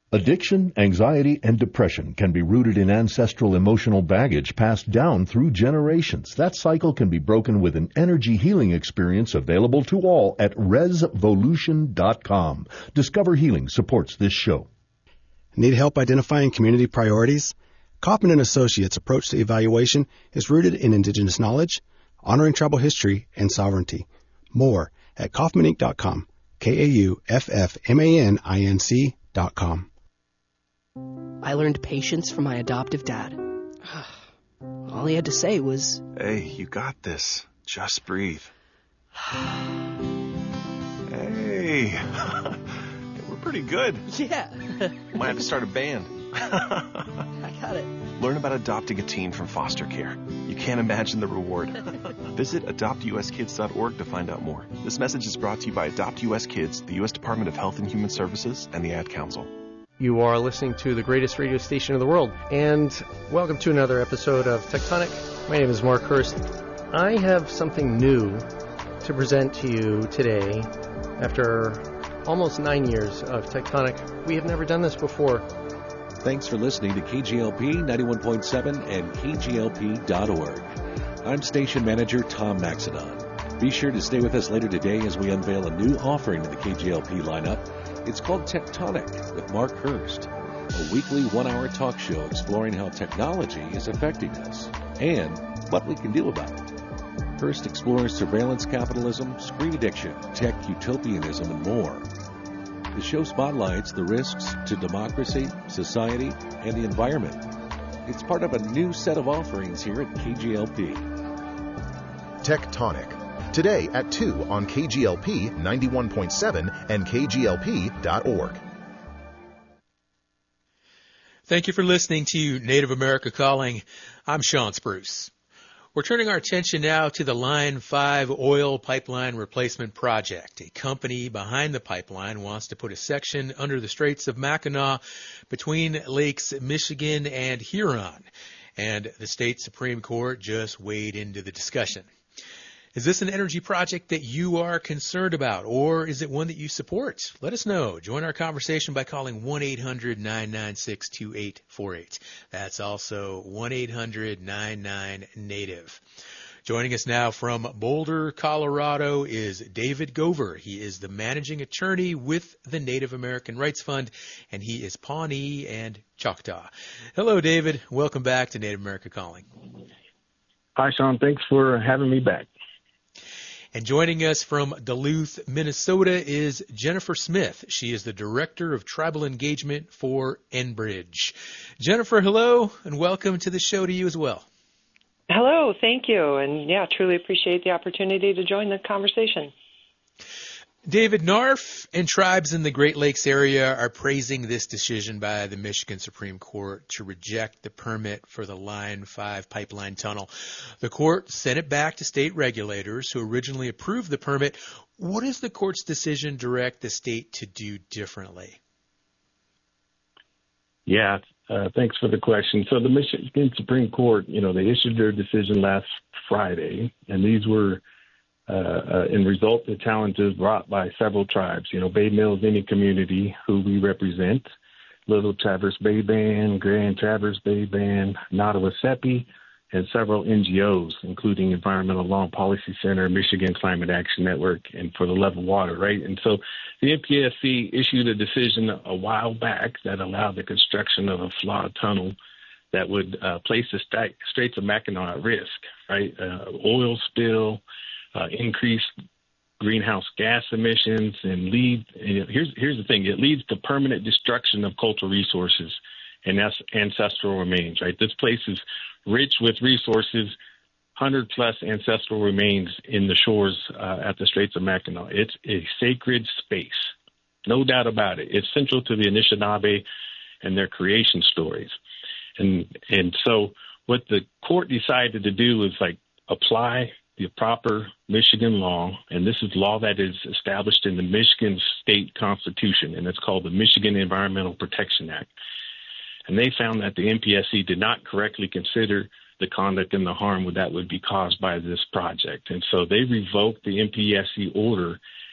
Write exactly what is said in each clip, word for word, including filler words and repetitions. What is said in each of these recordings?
Addiction, anxiety, and depression can be rooted in ancestral emotional baggage passed down through generations. That cycle can be broken with an energy healing experience available to all at resvolution dot com. Discover Healing supports this show. Need help identifying community priorities? Kaufman and Associates' approach to evaluation is rooted in indigenous knowledge, honoring tribal history, and sovereignty. More at kaufman inc dot com, K A U F F M A N I N C dot com. I learned patience from my adoptive dad. All he had to say was, "Hey, you got this. Just breathe." Hey, we're pretty good. Yeah. Might have to start a band. I got it. Learn about adopting a teen from foster care. You can't imagine the reward. Visit adopt u s kids dot org to find out more. This message is brought to you by Adopt U S Kids, the U S Department of Health and Human Services, and the Ad Council. You are listening to the greatest radio station in the world, and welcome to another episode of Tectonic. My name is Mark Hurst. I have something new to present to you today. After almost nine years of Tectonic, we have never done this before. Thanks for listening to K G L P ninety-one point seven and K G L P dot org. I'm station manager Tom Maxedon. Be sure to stay with us later today as we unveil a new offering in the K G L P lineup. It's called Tectonic with Mark Hurst, a weekly one-hour talk show exploring how technology is affecting us and what we can do about it. Hurst explores surveillance capitalism, screen addiction, tech utopianism, and more. The show spotlights the risks to democracy, society, and the environment. It's part of a new set of offerings here at K G L P. Tectonic. Today at two on K G L P ninety-one point seven and K G L P dot org. Thank you for listening to Native America Calling. I'm Sean Spruce. We're turning our attention now to the Line five oil pipeline replacement project. A company behind the pipeline wants to put a section under the Straits of Mackinac between Lakes Michigan and Huron, and the state Supreme Court just weighed into the discussion. Is this an energy project that you are concerned about, or is it one that you support? Let us know. Join our conversation by calling one eight hundred nine nine six two eight four eight. That's also one eight hundred nine nine native. Joining us now from Boulder, Colorado is David Gover. He is the managing attorney with the Native American Rights Fund, and he is Pawnee and Choctaw. Hello, David. Welcome back to Native America Calling. Hi, Sean. Thanks for having me back. And joining us from Duluth, Minnesota is Jennifer Smith. She is the Director of Tribal Engagement for Enbridge. Jennifer, hello, and welcome to the show to you as well. Hello, thank you. And yeah, truly appreciate the opportunity to join the conversation. David, N A R F and tribes in the Great Lakes area are praising this decision by the Michigan Supreme Court to reject the permit for the Line five pipeline tunnel. The court sent it back to state regulators who originally approved the permit. What does the court's decision direct the state to do differently? Yeah, uh, thanks for the question. So the Michigan Supreme Court, you know, they issued their decision last Friday, and these were Uh, uh, in result the challenges brought by several tribes, you know, Bay Mills Indian community, who we represent, Little Traverse Bay Band, Grand Traverse Bay Band, Nottawasepi, and several N G Os, including Environmental Law and Policy Center, Michigan Climate Action Network, and For the Level Water, right? And so the M P S C issued a decision a while back that allowed the construction of a flawed tunnel that would uh, place the Straits of Mackinac at risk, right? Uh, oil spill, Uh, increased greenhouse gas emissions, and lead. You know, here's here's the thing: it leads to permanent destruction of cultural resources and that's ancestral remains. Right, this place is rich with resources, hundred plus ancestral remains in the shores uh, at the Straits of Mackinac. It's a sacred space, no doubt about it. It's central to the Anishinaabe and their creation stories, and and so what the court decided to do is like apply the proper Michigan law, and this is law that is established in the Michigan State Constitution, and it's called the Michigan Environmental Protection Act. And they found that the M P S C did not correctly consider the conduct and the harm that would be caused by this project. And so they revoked the M P S C order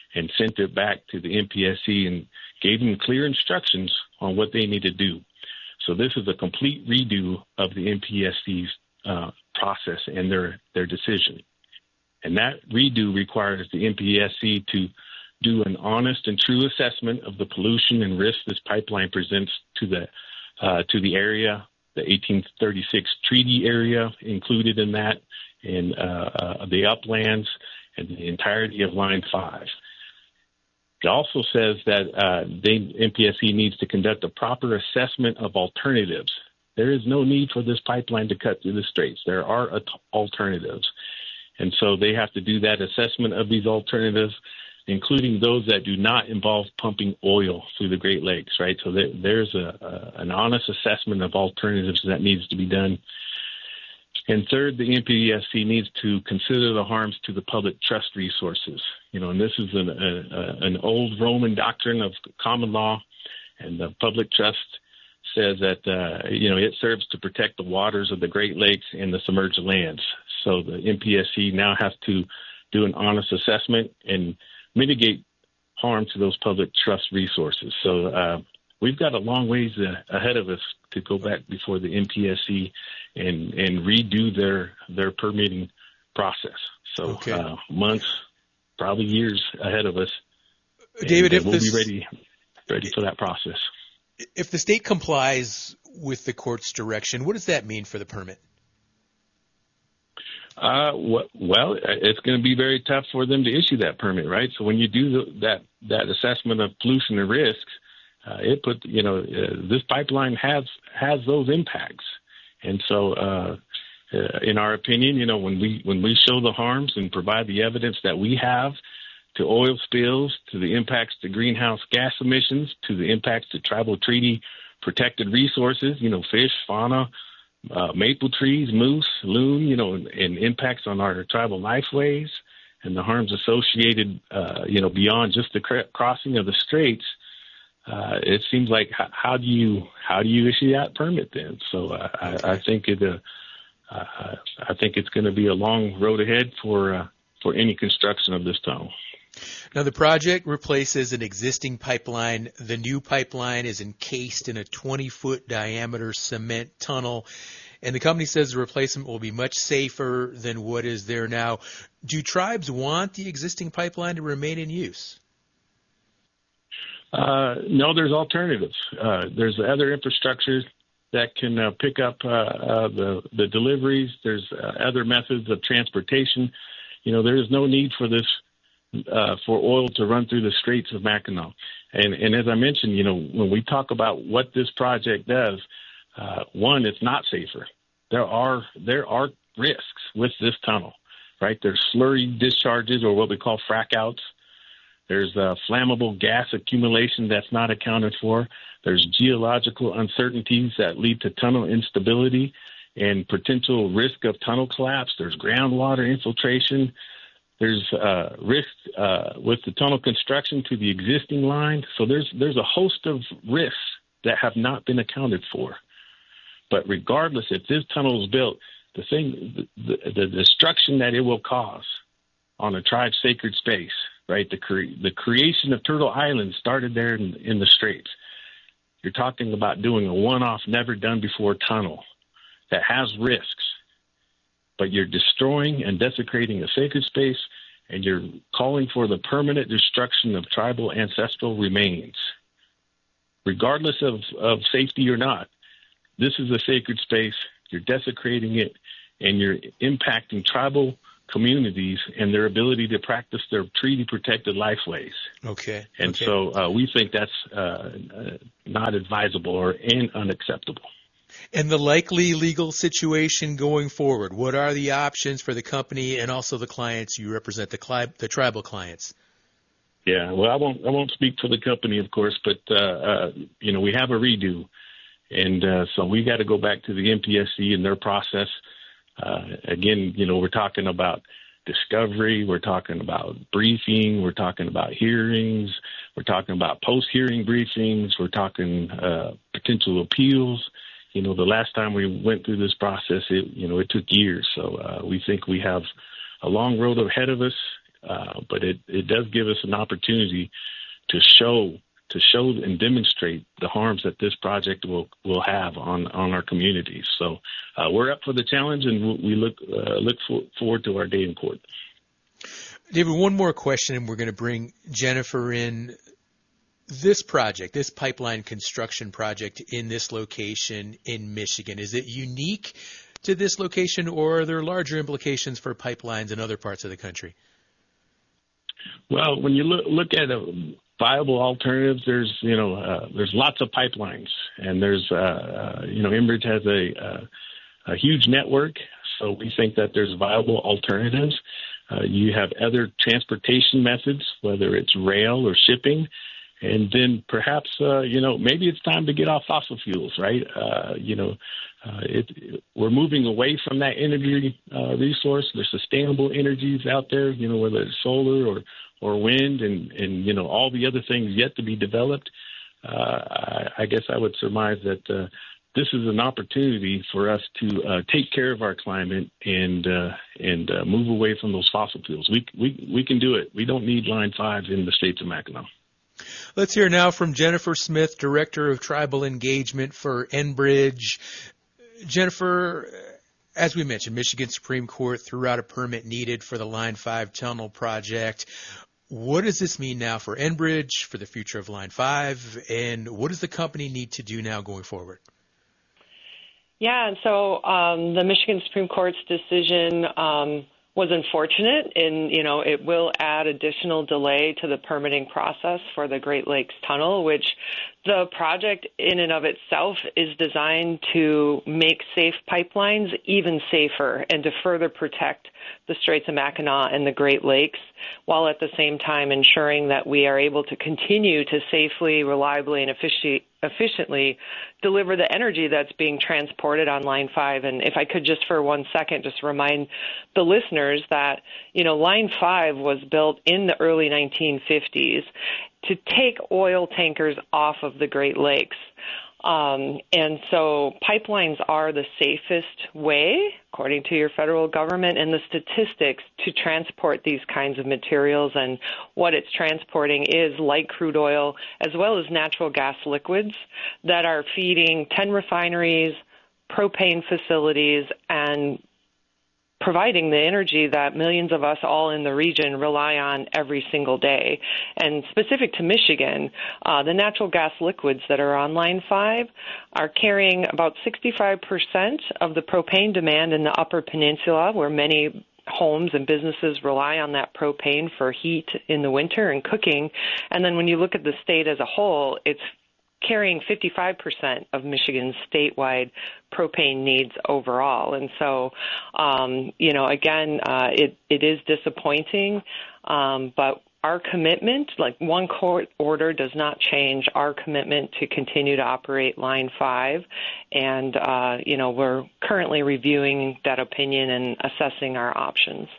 and sent it back to the M P S C and gave them clear instructions on what they need to do. So this is a complete redo of the M P S C's uh, process and their, their decision. And that redo requires the M P S C to do an honest and true assessment of the pollution and risk this pipeline presents to the uh, to the area, the eighteen thirty-six treaty area included in that, and uh, uh, the uplands and the entirety of Line five. It also says that uh, they, M P S C needs to conduct a proper assessment of alternatives. There is no need for this pipeline to cut through the straits. There are at- alternatives. And so they have to do that assessment of these alternatives, including those that do not involve pumping oil through the Great Lakes, right? So there, there's a, a, an honest assessment of alternatives that needs to be done. And third, the M P S C needs to consider the harms to the public trust resources. You know, and this is an, a, an old Roman doctrine of common law, and the public trust says that, uh, you know, it serves to protect the waters of the Great Lakes and the submerged lands. So the M P S C now has to do an honest assessment and mitigate harm to those public trust resources. So uh, we've got a long ways uh, ahead of us to go back before the M P S C and, and redo their their permitting process. So okay. uh, months, probably years ahead of us. David, and, if uh, we'll this, be ready ready for that process. If the state complies with the court's direction, what does that mean for the permit? Uh, well, it's going to be very tough for them to issue that permit, right? So when you do the, that that assessment of pollution and risks, uh, it put you know uh, this pipeline has has those impacts, and so uh, uh, in our opinion, you know when we when we show the harms and provide the evidence that we have to oil spills, to the impacts to greenhouse gas emissions, to the impacts to tribal treaty protected resources, you know fish, fauna. Uh, maple trees, moose, loon, you know, and, and impacts on our tribal lifeways and the harms associated, uh, you know, beyond just the cr- crossing of the straits. Uh, it seems like how, how do you how do you issue that permit then? So uh, I, I think it uh, uh, I think it's going to be a long road ahead for uh, for any construction of this tunnel. Now, the project replaces an existing pipeline. The new pipeline is encased in a twenty-foot diameter cement tunnel, and the company says the replacement will be much safer than what is there now. Do tribes want the existing pipeline to remain in use? Uh, no, there's alternatives. Uh, there's other infrastructures that can uh, pick up uh, uh, the, the deliveries. There's uh, other methods of transportation. You know, there is no need for this Uh, for oil to run through the Straits of Mackinac. And, and as I mentioned, you know, when we talk about what this project does, uh, one, it's not safer. There are there are risks with this tunnel, right? There's slurry discharges, or what we call frack outs. There's uh, flammable gas accumulation that's not accounted for. There's geological uncertainties that lead to tunnel instability and potential risk of tunnel collapse. There's groundwater infiltration. There's uh, risk uh, with the tunnel construction to the existing line. So there's there's a host of risks that have not been accounted for. But regardless, if this tunnel is built, the thing, the, the destruction that it will cause on a tribe's sacred space, right? The cre- the creation of Turtle Island started there in, in the Straits. You're talking about doing a one-off, never-done-before tunnel that has risks. But you're destroying and desecrating a sacred space, and you're calling for the permanent destruction of tribal ancestral remains. Regardless of, of safety or not, this is a sacred space. You're desecrating it, and you're impacting tribal communities and their ability to practice their treaty-protected lifeways. Okay. And okay. so uh, we think that's uh, not advisable or and unacceptable. And the likely legal situation going forward, what are the options for the company and also the clients you represent, the, cli- the tribal clients? Yeah, well, I won't I won't speak for the company, of course, but, uh, uh, you know, we have a redo. And uh, so we got to go back to the M P S C and their process. Uh, again, you know, we're talking about discovery. We're talking about briefing. We're talking about hearings. We're talking about post-hearing briefings. We're talking uh, potential appeals. You know, the last time we went through this process, it, you know, it took years. So uh, we think we have a long road ahead of us. Uh, but it, it does give us an opportunity to show to show and demonstrate the harms that this project will, will have on, on our communities. So uh, we're up for the challenge, and we look uh, look for, forward to our day in court. David, one more question, and we're going to bring Jennifer in. This project, this pipeline construction project in this location in Michigan, is it unique to this location, or are there larger implications for pipelines in other parts of the country? Well, when you look, look at a viable alternatives, there's, you know, uh, there's lots of pipelines, and there's, uh, uh, you know, Enbridge has a, a, a huge network, so we think that there's viable alternatives. Uh, you have other transportation methods, whether it's rail or shipping. And then perhaps, uh, you know, maybe it's time to get off fossil fuels, right? Uh, you know, uh, it, it, we're moving away from that energy uh, resource. There's sustainable energies out there, you know, whether it's solar or, or wind and, and, you know, all the other things yet to be developed. Uh, I, I guess I would surmise that uh, this is an opportunity for us to uh, take care of our climate and uh, and uh, move away from those fossil fuels. We, we, we can do it. We don't need Line five in the states of Mackinac. Let's hear now from Jennifer Smith, Director of Tribal Engagement for Enbridge. Jennifer, as we mentioned, Michigan Supreme Court threw out a permit needed for the Line five tunnel project. What does this mean now for Enbridge, for the future of Line five, and what does the company need to do now going forward? Yeah, and so um, the Michigan Supreme Court's decision um, was unfortunate, and you know it will add additional delay to the permitting process for the Great Lakes Tunnel, which the project in and of itself is designed to make safe pipelines even safer and to further protect the Straits of Mackinac and the Great Lakes, while at the same time ensuring that we are able to continue to safely, reliably, and effici- efficiently deliver the energy that's being transported on Line five. And if I could just for one second just remind the listeners that, you know, Line five was built in the early nineteen fifties to take oil tankers off of the Great Lakes. Um, and so pipelines are the safest way, according to your federal government, and the statistics to transport these kinds of materials. And what it's transporting is light crude oil as well as natural gas liquids that are feeding ten refineries, propane facilities, and providing the energy that millions of us all in the region rely on every single day. And specific to Michigan, uh, the natural gas liquids that are on Line five are carrying about sixty-five percent of the propane demand in the Upper Peninsula, where many homes and businesses rely on that propane for heat in the winter and cooking. And then when you look at the state as a whole, it's carrying fifty-five percent of Michigan's statewide propane needs overall. And so, um, you know, again, uh, it, it is disappointing, um, but our commitment, like one court order does not change our commitment to continue to operate Line five. And, uh, you know, we're currently reviewing that opinion and assessing our options.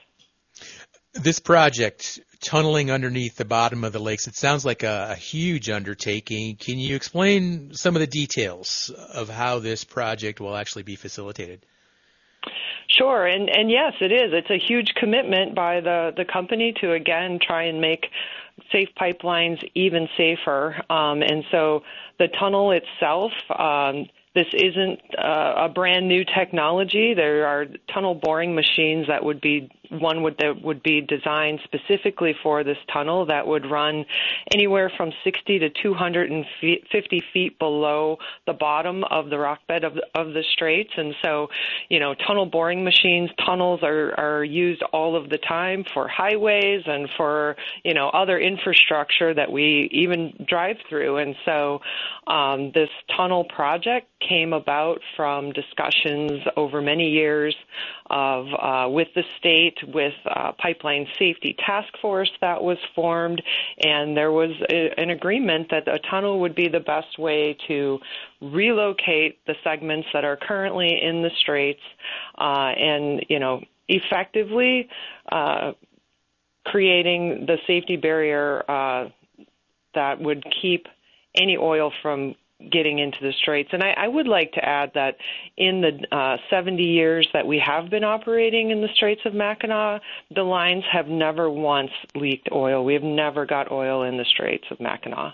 This project, tunneling underneath the bottom of the lakes, it sounds like a, a huge undertaking. Can you explain some of the details of how this project will actually be facilitated? Sure, and, and yes, it is. It's a huge commitment by the, the company to, again, try and make safe pipelines even safer. Um, and so the tunnel itself, um, this isn't uh, a brand new technology. There are tunnel boring machines that would be one would that would be designed specifically for this tunnel that would run anywhere from sixty to two hundred fifty feet below the bottom of the rock bed of the, of the straits. And so, you know, tunnel boring machines, tunnels are, are used all of the time for highways and for, you know, other infrastructure that we even drive through. And so um, this tunnel project came about from discussions over many years of uh, with the state, with uh, Pipeline Safety Task Force that was formed, and there was a, an agreement that a tunnel would be the best way to relocate the segments that are currently in the straits uh, and, you know, effectively uh, creating the safety barrier uh, that would keep any oil from getting into the straits. And I, I would like to add that in the uh, seventy years that we have been operating in the Straits of Mackinac, the lines have never once leaked oil. We have never got oil in the Straits of Mackinac.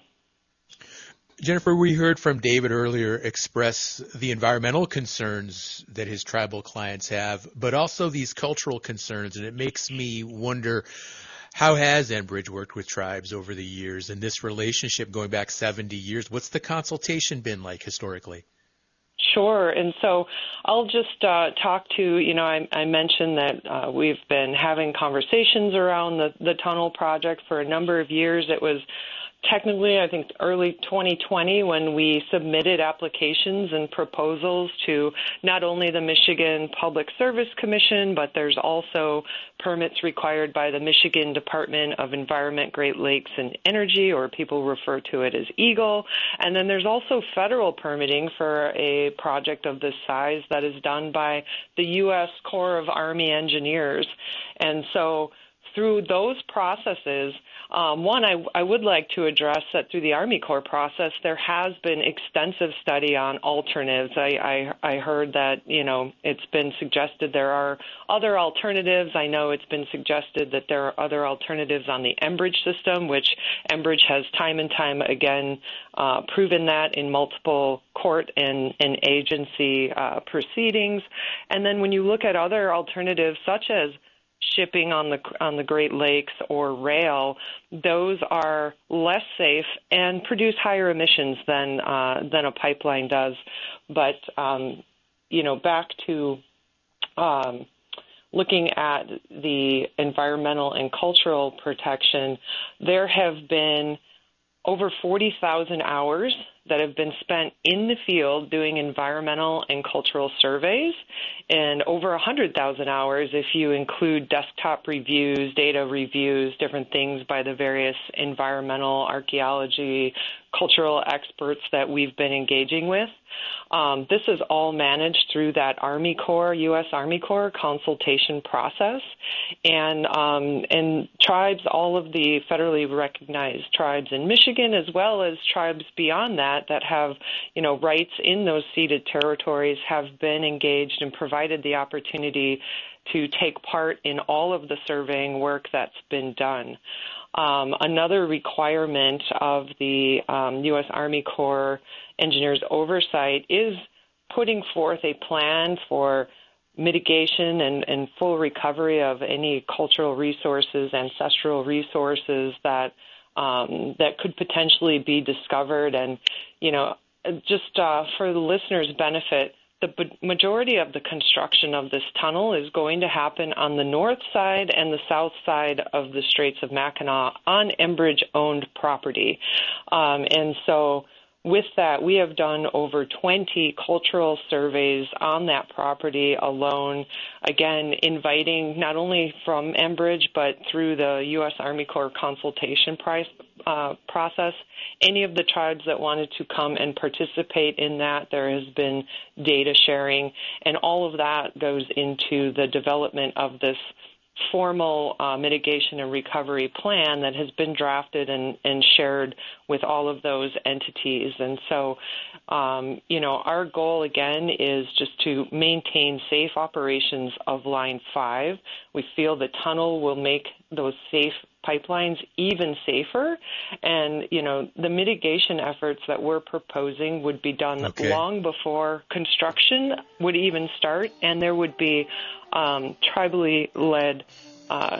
Jennifer, we heard from David earlier express the environmental concerns that his tribal clients have, but also these cultural concerns. And it makes me wonder, how has Enbridge worked with tribes over the years in this relationship going back seventy years? What's the consultation been like historically? Sure. And so I'll just uh, talk to, you know, I, I mentioned that uh, we've been having conversations around the, the tunnel project for a number of years. It was technically, I think, early twenty twenty when we submitted applications and proposals to not only the Michigan Public Service Commission, but there's also permits required by the Michigan Department of Environment, Great Lakes, and Energy, or people refer to it as EGLE. And then there's also federal permitting for a project of this size that is done by the U S Corps of Army Engineers. And so through those processes, Um, one, I, I would like to address that through the Army Corps process, there has been extensive study on alternatives. I, I, I heard that, you know, it's been suggested there are other alternatives. I know it's been suggested that there are other alternatives on the Enbridge system, which Enbridge has time and time again uh, proven that in multiple court and, and agency uh, proceedings. And then when you look at other alternatives such as shipping on the on the Great Lakes or rail, those are less safe and produce higher emissions than uh, than a pipeline does. But um, you know, back to um, looking at the environmental and cultural protection, there have been over forty thousand hours that have been spent in the field doing environmental and cultural surveys, and over one hundred thousand hours if you include desktop reviews, data reviews, different things by the various environmental, archaeology, cultural experts that we've been engaging with. Um, this is all managed through that Army Corps, U S Army Corps consultation process. And, um, and tribes, all of the federally recognized tribes in Michigan, as well as tribes beyond that that have, you know, rights in those ceded territories, have been engaged and provided the opportunity to take part in all of the surveying work that's been done. Um, another requirement of the um, U S Army Corps Engineers oversight is putting forth a plan for mitigation and, and full recovery of any cultural resources, ancestral resources that um, that could potentially be discovered. And, you know, just uh, for the listeners' benefit, the majority of the construction of this tunnel is going to happen on the north side and the south side of the Straits of Mackinac on Enbridge-owned property. Um, and so with that, we have done over twenty cultural surveys on that property alone, again, inviting not only from Enbridge, but through the U S Army Corps consultation price, uh, process, any of the tribes that wanted to come and participate in that. There has been data sharing, and all of that goes into the development of this formal uh, mitigation and recovery plan that has been drafted and, and shared with all of those entities. And so, um, you know, our goal, again, is just to maintain safe operations of Line five. We feel the tunnel will make those safe pipelines even safer. And, you know, the mitigation efforts that we're proposing would be done okay. long before construction would even start, and there would be um, tribally led uh,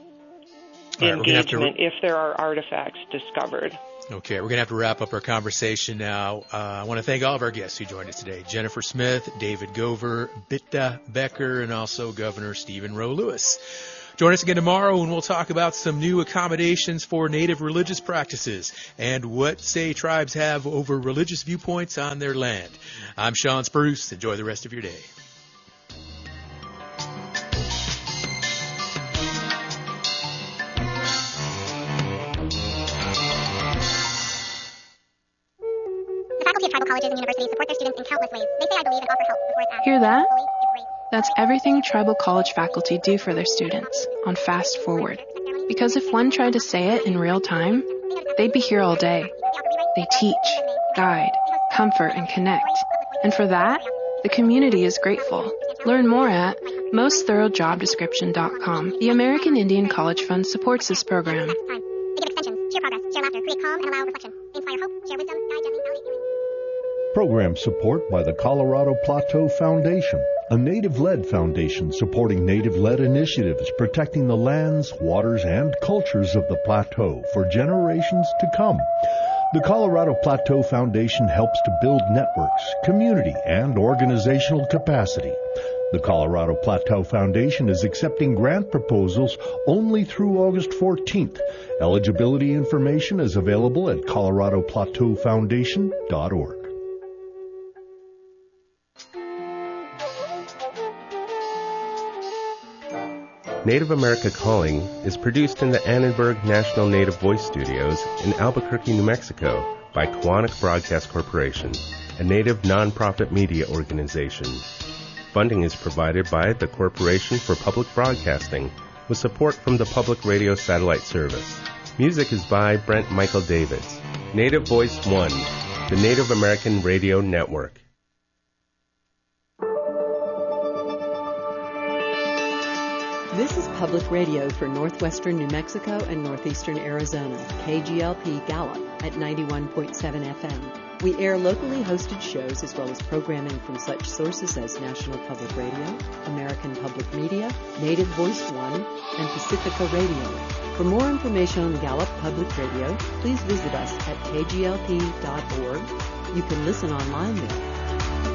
right, engagement re- if there are artifacts discovered. Okay, we're going to have to wrap up our conversation now. Uh, I want to thank all of our guests who joined us today. Jennifer Smith, David Gover, Bitta Becker, and also Governor Stephen Rowe Lewis. Join us again tomorrow when we'll talk about some new accommodations for Native religious practices and what, say, tribes have over religious viewpoints on their land. I'm Sean Spruce. Enjoy the rest of your day. Colleges and universities support their students in countless ways. They say I believe and offer help before it's asked. Hear that? That's everything tribal college faculty do for their students on Fast Forward. Because if one tried to say it in real time, they'd be here all day. They teach, guide, comfort, and connect. And for that, the community is grateful. Learn more at most thorough job description dot com. The American Indian College Fund supports this program. They give extensions, share progress, share laughter, create calm, and allow reflection. They inspire hope, share wisdom, guide gently, validate healing. Program support by the Colorado Plateau Foundation, a native-led foundation supporting native-led initiatives protecting the lands, waters, and cultures of the plateau for generations to come. The Colorado Plateau Foundation helps to build networks, community, and organizational capacity. The Colorado Plateau Foundation is accepting grant proposals only through August fourteenth. Eligibility information is available at colorado plateau foundation dot org. Native America Calling is produced in the Annenberg National Native Voice Studios in Albuquerque, New Mexico by Koahnic Broadcast Corporation, a native nonprofit media organization. Funding is provided by the Corporation for Public Broadcasting with support from the Public Radio Satellite Service. Music is by Brent Michael Davids. Native Voice One, the Native American Radio Network. This is public radio for northwestern New Mexico and northeastern Arizona, K G L P Gallup at ninety-one point seven F M. We air locally hosted shows as well as programming from such sources as National Public Radio, American Public Media, Native Voice One, and Pacifica Radio. For more information on Gallup Public Radio, please visit us at k g l p dot org. You can listen online there.